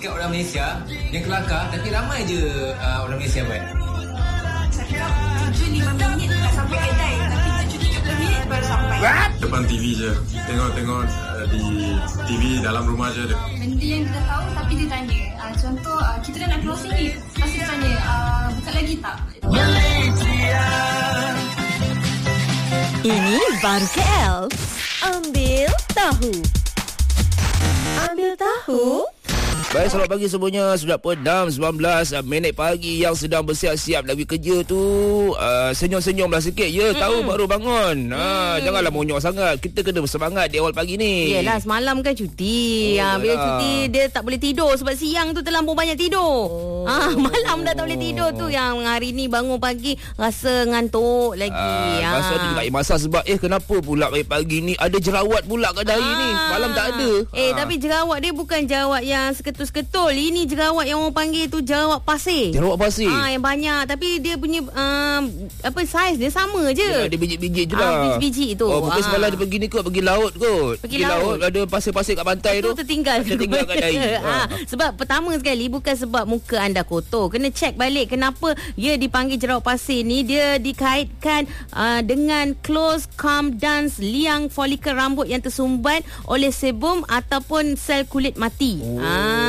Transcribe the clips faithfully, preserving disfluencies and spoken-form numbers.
Kat orang Malaysia yang kelakar, tapi ramai je uh, orang Malaysia buat. tujuh lima minit tak sampai kedai, tapi tujuh tiga puluh minit baru sampai. What? Depan T V je. Tengok-tengok uh, di T V dalam rumah je. Benda yang kita tahu tapi dia tanya. Uh, contoh uh, kita dah nak closing ni, pasti dia tanya uh, buka lagi tak? Ini Baru K L. Ambil tahu. Ambil tahu. Baik, selamat pagi semuanya. Sudah enam sembilan belas minit pagi yang sedang bersiap-siap lagi kerja tu. Uh, senyum-senyumlah sikit. Ya, tahu mm-hmm. baru bangun. Ha, mm. Janganlah monyok sangat. Kita kena bersemangat di awal pagi ni. Yelah, semalam kan cuti. Oh, ha, bila cuti, dia tak boleh tidur. Sebab siang tu terlampau banyak tidur. Oh. Ha, malam dah tak boleh tidur tu. Yang hari ni bangun pagi rasa ngantuk lagi. Uh, ha. Masa tu juga eh, masa sebab eh kenapa pula pagi-pagi ni ada jerawat pula kat dahi ha. ni. Malam tak ada. Eh, ha. tapi jerawat dia bukan jerawat yang seketul-seketul. Ini jerawat yang orang panggil tu jerawat pasir. Jerawat pasir. Ah, yang banyak, tapi dia punya uh, apa saiz dia sama je. Ya, dia biji-biji je lah. Ah, biji-biji tu. Oh, mungkin ah. semalam dia pergi ni kot, pergi laut kot. Pergi, pergi laut. laut. Ada pasir-pasir kat pantai itu tu. tertinggal. Tertinggal kat dahi. ah. Sebab pertama sekali bukan sebab muka anda kotor. Kena check balik kenapa dia dipanggil jerawat pasir ni. Dia dikaitkan uh, dengan close calm dance liang folikel rambut yang tersumbat oleh sebum ataupun sel kulit mati. Oh.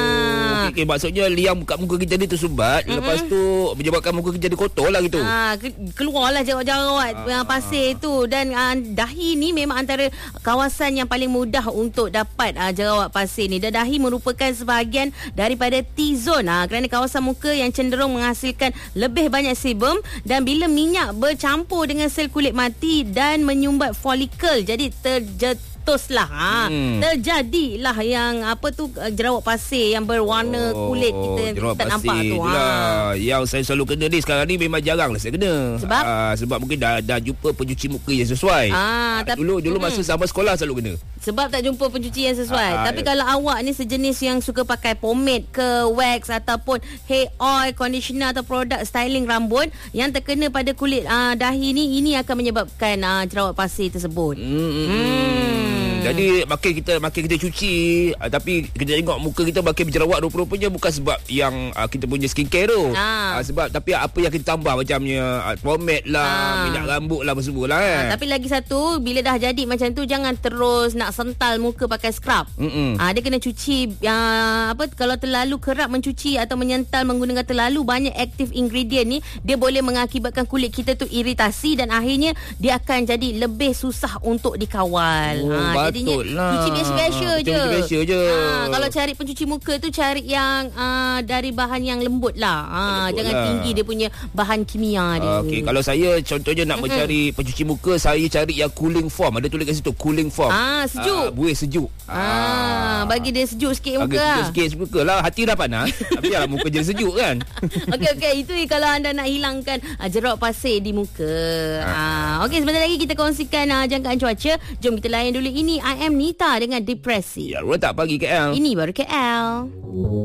Ah. Okay, okay, maksudnya liang kat muka kita ni tersumbat, mm-hmm. lepas tu menyebabkan muka kita jadi kotor lah gitu. Ah, ke- keluarlah jerawat-jerawat ah. pasir tu. Dan ah, dahi ni memang antara kawasan yang paling mudah untuk dapat ah, jerawat pasir ni. Dan dahi merupakan sebahagian daripada T-zone ah, kerana kawasan muka yang cenderung menghasilkan lebih banyak sebum, dan bila minyak bercampur dengan sel kulit mati dan menyumbat folikel, jadi terjadi Teruslah ha. hmm. terjadilah yang apa tu jerawat pasir yang berwarna oh, kulit kita yang kita tak nampak tu ha. Yang saya selalu kena ni sekarang ni memang jarang lah saya kena. Sebab uh, sebab mungkin dah dah jumpa pencuci muka yang sesuai. ha, tapi, Dulu dulu masa sama sekolah selalu kena. Sebab tak jumpa pencuci yang sesuai. ha, Tapi ya. Kalau awak ni sejenis yang suka pakai pomade ke wax ataupun hair oil, conditioner atau produk styling rambut yang terkena pada kulit uh, dahi ni, ini akan menyebabkan uh, jerawat pasir tersebut. hmm. hmm. Jadi makin kita makin kita cuci uh, tapi kita tengok muka kita makin berjerawat, rupa-rupanya bukan sebab yang uh, kita punya skincare tu. Ha. Uh, sebab tapi apa yang kita tambah macamnya uh, pomade lah, ha. minyak rambut lah, semua lah kan. Ha, tapi lagi satu, bila dah jadi macam tu jangan terus nak sental muka pakai scrub. Ah, dia kena cuci uh, apa kalau terlalu kerap mencuci atau menyental menggunakan terlalu banyak active ingredient ni, dia boleh mengakibatkan kulit kita tu iritasi dan akhirnya dia akan jadi lebih susah untuk dikawal. Oh, ha, jadinya lah. cuci biasa-biasa ha, je. Biasa je. Ha, kalau cari pencuci muka tu cari yang uh, dari bahan yang lembut lah. Ha, jangan lah. tinggi dia punya bahan kimia dia. Okey, kalau saya contohnya nak mm-hmm. mencari pencuci muka, saya cari yang cooling foam. Ada tulis kat situ cooling foam. Ah, sejuk. Ah, buih sejuk. Ah, bagi dia sejuk sikit muka. Bagi lah. sikit muka lah. Hati dah panas. Tapi lah muka jadi sejuk kan. Okey okey, itu kalau anda nak hilangkan uh, jerawat pasir di muka. Ah, okey, sebentar lagi kita kongsikan uh, jangkaan cuaca. Jom kita layan dulu. Ini I Am Nita dengan Depresi. Ya, rotak pagi K L. Ini baru K L.